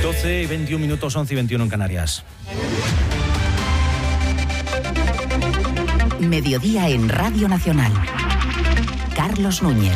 12:21, 11:21 en Canarias. Mediodía en Radio Nacional. Carlos Núñez.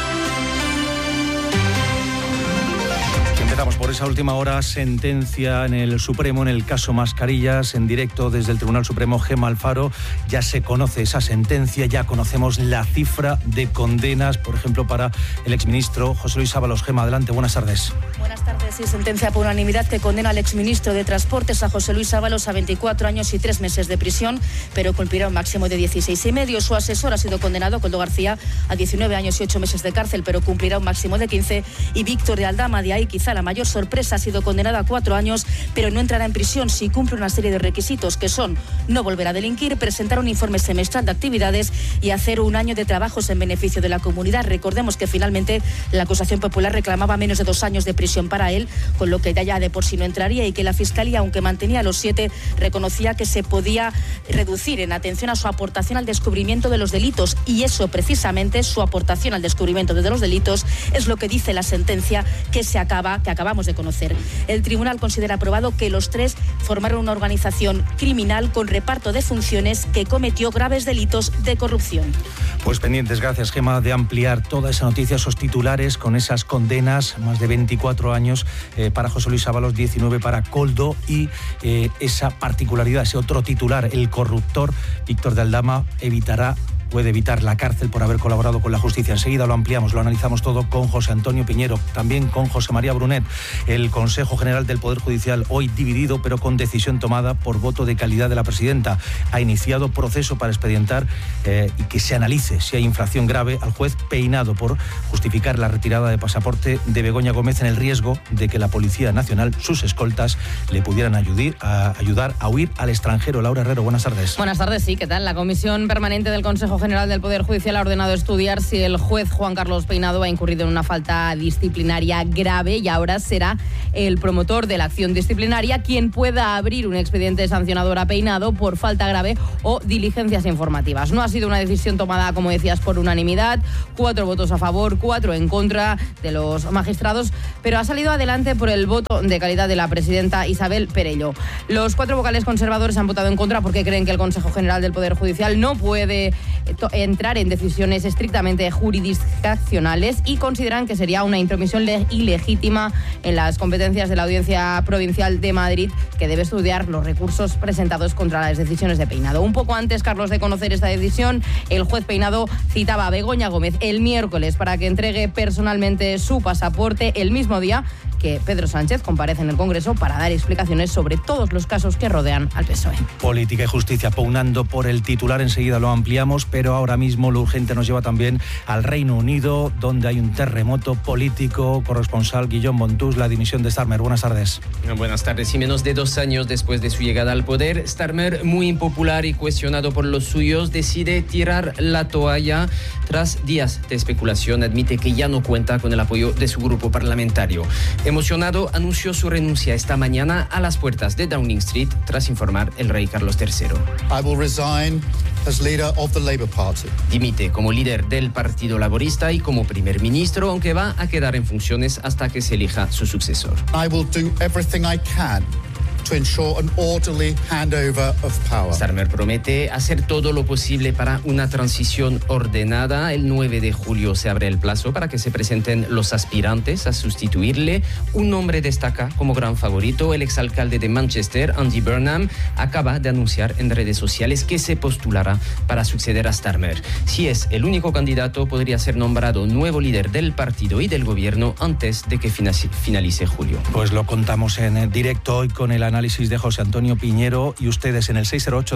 Empezamos por esa última hora. Sentencia en el Supremo en el caso Mascarillas. En directo desde el Tribunal Supremo, Gemma Alfaro. Ya se conoce esa sentencia, ya conocemos la cifra de condenas, por ejemplo, para el exministro José Luis Ábalos. Gemma, adelante, buenas tardes. Buenas tardes. Sí, sentencia por unanimidad que condena al exministro de Transportes, a José Luis Ábalos, a 24 años y 3 meses de prisión, pero cumplirá un máximo de 16 y medio. Su asesor ha sido condenado, Koldo García, a 19 años y 8 meses de cárcel, pero cumplirá un máximo de 15. Y Víctor de Aldama, de ahí quizá la mayor sorpresa, ha sido condenado a 4 años, pero no entrará en prisión si cumple una serie de requisitos, que son no volver a delinquir, presentar un informe semestral de actividades y hacer un año de trabajos en beneficio de la comunidad. Recordemos que finalmente la acusación popular reclamaba menos de 2 años de prisión para él, con lo que ya de por sí no entraría, y que la Fiscalía, aunque mantenía los 7, reconocía que se podía reducir en atención a su aportación al descubrimiento de los delitos, y eso precisamente, su aportación al descubrimiento de los delitos, es lo que dice la sentencia que acabamos de conocer. El tribunal considera aprobado que los 3 formaron una organización criminal con reparto de funciones que cometió graves delitos de corrupción. Pues pendientes, gracias Gemma, de ampliar toda esa noticia, esos titulares con esas condenas, más de 24 años para José Luis Ábalos, 19 para Koldo, y esa particularidad, ese otro titular, el corruptor Víctor de Aldama puede evitar la cárcel por haber colaborado con la justicia. Enseguida lo ampliamos, lo analizamos todo con José Antonio Piñero, también con José María Brunet. El Consejo General del Poder Judicial, hoy dividido, pero con decisión tomada por voto de calidad de la presidenta. Ha iniciado proceso para expedientar y que se analice si hay infracción grave al juez Peinado por justificar la retirada de pasaporte de Begoña Gómez en el riesgo de que la Policía Nacional, sus escoltas, le pudieran ayudar a huir al extranjero. Laura Herrero, buenas tardes. Buenas tardes, sí, ¿qué tal? La Comisión Permanente del Consejo General del Poder Judicial ha ordenado estudiar si el juez Juan Carlos Peinado ha incurrido en una falta disciplinaria grave, y ahora será el promotor de la acción disciplinaria quien pueda abrir un expediente sancionador a Peinado por falta grave o diligencias informativas. No ha sido una decisión tomada, como decías, por unanimidad, 4 votos a favor, 4 en contra de los magistrados, pero ha salido adelante por el voto de calidad de la presidenta Isabel Perello. Los 4 vocales conservadores han votado en contra porque creen que el Consejo General del Poder Judicial no puede entrar en decisiones estrictamente jurisdiccionales, y consideran que sería una intromisión ilegítima en las competencias de la Audiencia Provincial de Madrid, que debe estudiar los recursos presentados contra las decisiones de Peinado. Un poco antes, Carlos, de conocer esta decisión, el juez Peinado citaba a Begoña Gómez el miércoles para que entregue personalmente su pasaporte, el mismo día que Pedro Sánchez comparece en el Congreso para dar explicaciones sobre todos los casos que rodean al PSOE. Política y justicia pugnando por el titular, enseguida lo ampliamos, pero ahora mismo lo urgente nos lleva también al Reino Unido, donde hay un terremoto político. Corresponsal Guillaume Montús, la dimisión de Starmer. Buenas tardes. Buenas tardes. Y menos de 2 años después de su llegada al poder, Starmer, muy impopular y cuestionado por los suyos, decide tirar la toalla. Tras días de especulación, admite que ya no cuenta con el apoyo de su grupo parlamentario. Emocionado, anunció su renuncia esta mañana a las puertas de Downing Street tras informar el rey Carlos III. I will resign as leader of the Labour Party. Dimite como líder del Partido Laborista y como primer ministro, aunque va a quedar en funciones hasta que se elija su sucesor. I will do everything I can to ensure an orderly handover of power. Starmer promete hacer todo lo posible para una transición ordenada. El 9 de julio se abre el plazo para que se presenten los aspirantes a sustituirle. Un nombre destaca como gran favorito. El exalcalde de Manchester, Andy Burnham, acaba de anunciar en redes sociales que se postulará para suceder a Starmer. Si es el único candidato, podría ser nombrado nuevo líder del partido y del gobierno antes de que finalice julio. Pues lo contamos en directo hoy con el análisis de José Antonio Piñero, y ustedes en el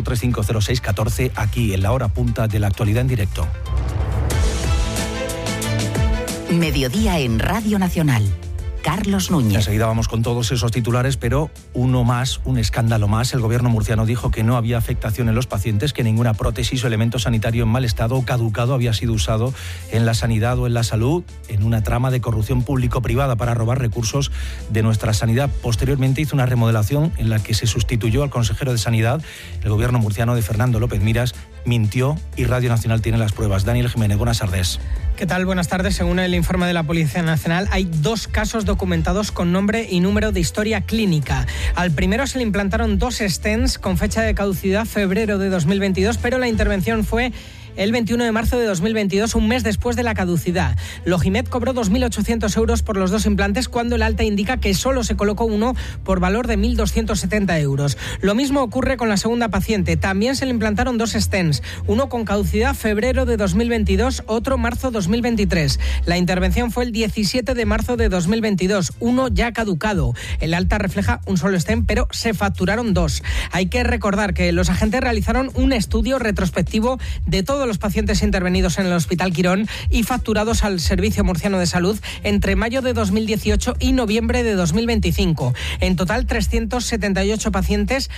608-3506-14, aquí en la hora punta de la actualidad en directo. Mediodía en Radio Nacional. Carlos Núñez. Enseguida vamos con todos esos titulares, pero uno más, un escándalo más. El gobierno murciano dijo que no había afectación en los pacientes, que ninguna prótesis o elemento sanitario en mal estado o caducado había sido usado en la sanidad o en la salud en una trama de corrupción público-privada para robar recursos de nuestra sanidad. Posteriormente hizo una remodelación en la que se sustituyó al consejero de Sanidad, el gobierno murciano de Fernando López Miras, mintió y Radio Nacional tiene las pruebas. Daniel Jiménez, buenas tardes. ¿Qué tal? Buenas tardes. Según el informe de la Policía Nacional, hay 2 casos documentados con nombre y número de historia clínica. Al primero se le implantaron 2 stents con fecha de caducidad febrero de 2022, pero la intervención fue el 21 de marzo de 2022, un mes después de la caducidad. Logimed cobró 2.800 euros por los 2 implantes cuando el alta indica que solo se colocó uno por valor de 1.270 euros. Lo mismo ocurre con la segunda paciente. También se le implantaron 2 stents, uno con caducidad febrero de 2022, otro marzo 2023. La intervención fue el 17 de marzo de 2022, uno ya caducado. El alta refleja un solo stent, pero se facturaron 2. Hay que recordar que los agentes realizaron un estudio retrospectivo de todos los pacientes intervenidos en el Hospital Quirón y facturados al Servicio Murciano de Salud entre mayo de 2018 y noviembre de 2025. En total, 378 pacientes,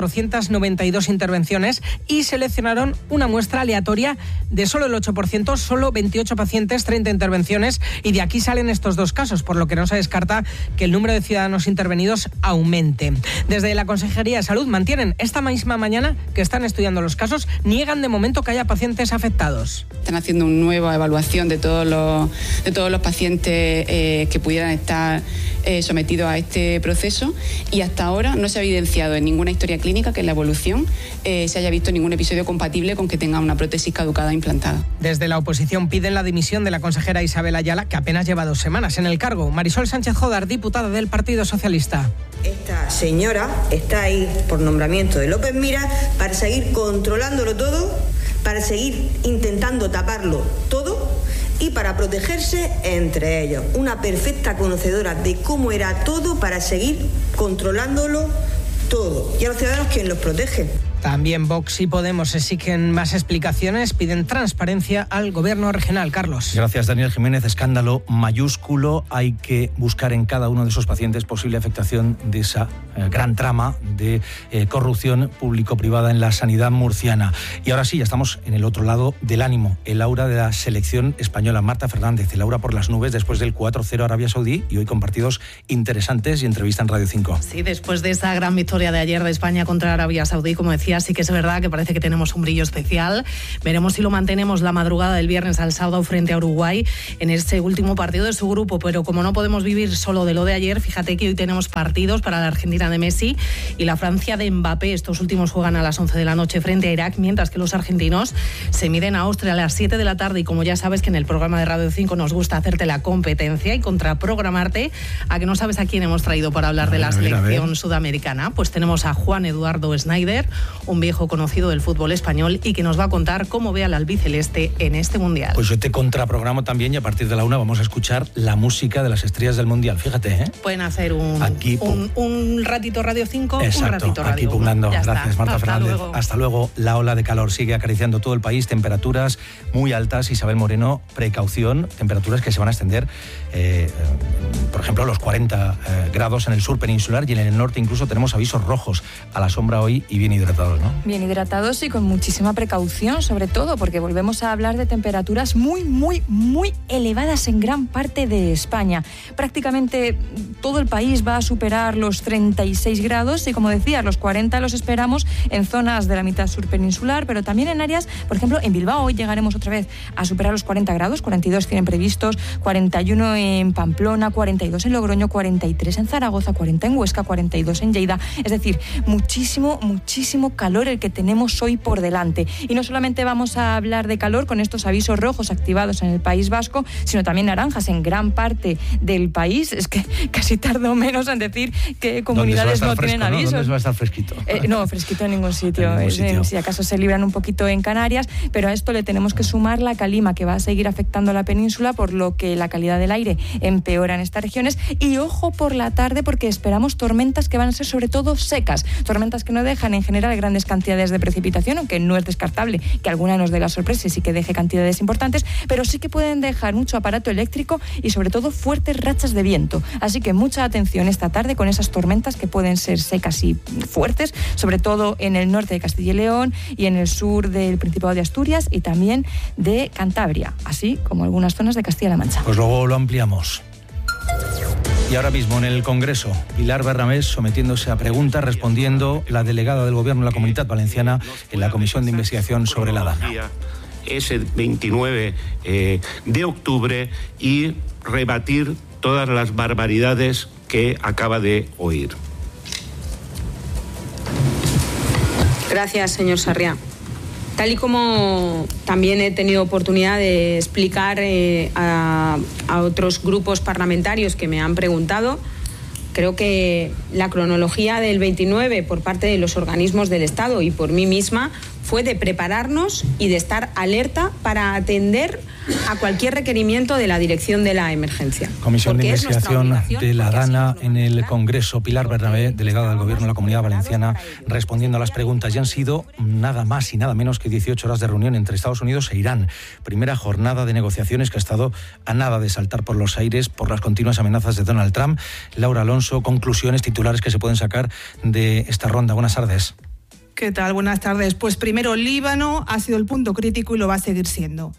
492 intervenciones y seleccionaron una muestra aleatoria de solo el 8%, solo 28 pacientes, 30 intervenciones, y de aquí salen estos 2 casos, por lo que no se descarta que el número de ciudadanos intervenidos aumente. Desde la Consejería de Salud mantienen esta misma mañana que están estudiando los casos, niegan de momento que haya pacientes afectados. Están haciendo una nueva evaluación de todos los pacientes que pudieran estar sometidos a este proceso, y hasta ahora no se ha evidenciado en ninguna historia clínica que en la evolución se haya visto ningún episodio compatible con que tenga una prótesis caducada implantada. Desde la oposición piden la dimisión de la consejera Isabel Ayala, que apenas lleva 2 semanas en el cargo. Marisol Sánchez Jodar, diputada del Partido Socialista. Esta señora está ahí por nombramiento de López Miras para seguir controlándolo todo, para seguir intentando taparlo todo y para protegerse entre ellos. Una perfecta conocedora de cómo era todo para seguir controlándolo todo. Y a los ciudadanos, ¿quién los protege? También Vox y Podemos exigen más explicaciones, piden transparencia al gobierno regional. Carlos. Gracias, Daniel Jiménez. Escándalo mayúsculo. Hay que buscar en cada uno de esos pacientes posible afectación de esa gran trama de corrupción público-privada en la sanidad murciana. Y ahora sí, ya estamos en el otro lado del ánimo. El aura de la selección española. Marta Fernández, el aura por las nubes después del 4-0 Arabia Saudí, y hoy con partidos interesantes y entrevista en Radio 5. Sí, después de esa gran victoria de ayer de España contra Arabia Saudí, como decía, sí que es verdad que parece que tenemos un brillo especial. Veremos si lo mantenemos la madrugada del viernes al sábado frente a Uruguay en ese último partido de su grupo, pero como no podemos vivir solo de lo de ayer, fíjate que hoy tenemos partidos para la Argentina de Messi y la Francia de Mbappé. Estos últimos juegan a las 11 de la noche frente a Irak, mientras que los argentinos se miden a Austria a las 7 de la tarde, y como ya sabes que en el programa de Radio 5 nos gusta hacerte la competencia y contraprogramarte, a que no sabes a quién hemos traído para hablar de la selección sudamericana. Pues tenemos a Juan Eduardo Schneider, un viejo conocido del fútbol español, y que nos va a contar cómo ve al albiceleste en este Mundial. Pues yo te contraprogramo también, y a partir de la 1 vamos a escuchar la música de las estrellas del Mundial. Fíjate, ¿eh? Pueden hacer un ratito Radio 5, exacto, un ratito Radio aquí 1. pugnando. Gracias, Marta Fernández. Luego. Hasta luego. La ola de calor sigue acariciando todo el país, temperaturas muy altas. Isabel Moreno, precaución, temperaturas que se van a extender, por ejemplo, los 40 grados en el sur peninsular, y en el norte incluso tenemos avisos rojos a la sombra hoy, y bien hidratados, ¿no? Bien hidratados y con muchísima precaución, sobre todo porque volvemos a hablar de temperaturas muy, muy, muy elevadas en gran parte de España. Prácticamente todo el país va a superar los 36 grados y, como decías, los 40 los esperamos en zonas de la mitad sur peninsular, pero también en áreas, por ejemplo, en Bilbao hoy llegaremos otra vez a superar los 40 grados, 42 tienen previstos, 41 en Pamplona, 42 en Logroño, 43 en Zaragoza, 40 en Huesca, 42 en Lleida. Es decir, muchísimo, muchísimo calor el que tenemos hoy por delante. Y no solamente vamos a hablar de calor con estos avisos rojos activados en el País Vasco, sino también naranjas en gran parte del país. Es que casi tardo menos en decir que comunidades no tienen avisos. ¿Dónde va a estar fresquito? No, fresquito en ningún sitio. Si acaso se libran un poquito en Canarias, pero a esto le tenemos que sumar la calima, que va a seguir afectando a la península, por lo que la calidad del aire empeora en estas regiones. Y ojo por la tarde, porque esperamos tormentas que van a ser sobre todo secas, tormentas que no dejan en general grandes cantidades de precipitación, aunque no es descartable que alguna nos dé la sorpresa y sí que deje cantidades importantes, pero sí que pueden dejar mucho aparato eléctrico y sobre todo fuertes rachas de viento. Así que mucha atención esta tarde con esas tormentas que pueden ser secas y fuertes, sobre todo en el norte de Castilla y León y en el sur del Principado de Asturias y también de Cantabria, así como algunas zonas de Castilla-La Mancha. Pues luego lo ampliamos. Y ahora mismo en el Congreso, Pilar Bernabé sometiéndose a preguntas, respondiendo la delegada del Gobierno de la Comunidad Valenciana en la Comisión de Investigación sobre la DANA. Ese 29 de octubre y rebatir todas las barbaridades que acaba de oír. Gracias, señor Sarriá. Tal y como también he tenido oportunidad de explicar a otros grupos parlamentarios que me han preguntado, creo que la cronología del 29 por parte de los organismos del Estado y por mí misma fue de prepararnos y de estar alerta para atender a cualquier requerimiento de la dirección de la emergencia. Comisión de Investigación de la DANA en el Congreso. Pilar Bernabé, delegada del Gobierno de la Comunidad Valenciana, respondiendo a las preguntas. Ya han sido nada más y nada menos que 18 horas de reunión entre Estados Unidos e Irán. Primera jornada de negociaciones que ha estado a nada de saltar por los aires por las continuas amenazas de Donald Trump. Laura Alonso, conclusiones, titulares que se pueden sacar de esta ronda. Buenas tardes. ¿Qué tal? Buenas tardes. Pues primero, Líbano ha sido el punto crítico y lo va a seguir siendo.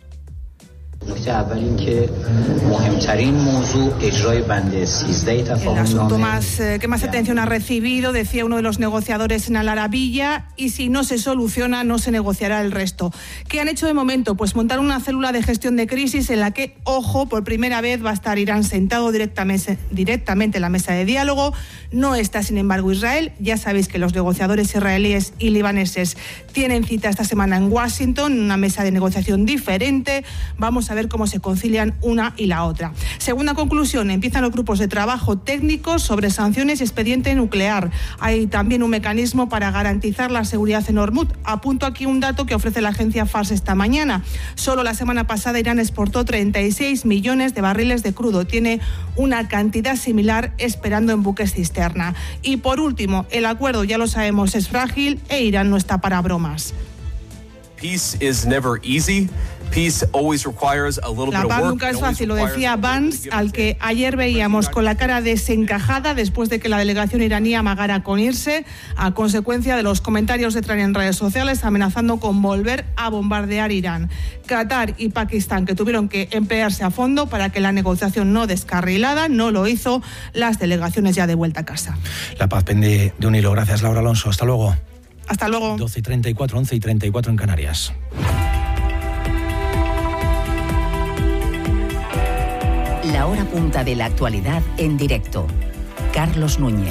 El asunto que más atención ha recibido, decía uno de los negociadores en Al Arabiyya, y si no se soluciona, no se negociará el resto. ¿Qué han hecho de momento? Pues montar una célula de gestión de crisis en la que, ojo, por primera vez va a estar Irán sentado directamente en la mesa de diálogo. No está, sin embargo, Israel. Ya sabéis que los negociadores israelíes y libaneses tienen cita esta semana en Washington, una mesa de negociación diferente. Vamos a ver cómo se concilian una y la otra. Segunda conclusión, empiezan los grupos de trabajo técnicos sobre sanciones y expediente nuclear. Hay también un mecanismo para garantizar la seguridad en Hormuz. Apunto aquí un dato que ofrece la agencia Fars esta mañana. Solo la semana pasada Irán exportó 36 millones de barriles de crudo. Tiene una cantidad similar esperando en buques cisterna. Y por último, el acuerdo, ya lo sabemos, es frágil e Irán no está para bromas. Peace is never easy. Peace always requires a little bit of work. La paz nunca es fácil, lo decía Vance, al que ayer veíamos con la cara desencajada después de que la delegación iraní amagara con irse a consecuencia de los comentarios de Trump en redes sociales amenazando con volver a bombardear Irán. Qatar y Pakistán, que tuvieron que emplearse a fondo para que la negociación no descarrilada, no lo hizo las delegaciones ya de vuelta a casa. La paz pende de un hilo. Gracias, Laura Alonso. Hasta luego. Hasta luego. 12:34, 11:34 en Canarias. La hora punta de la actualidad en directo. Carlos Núñez.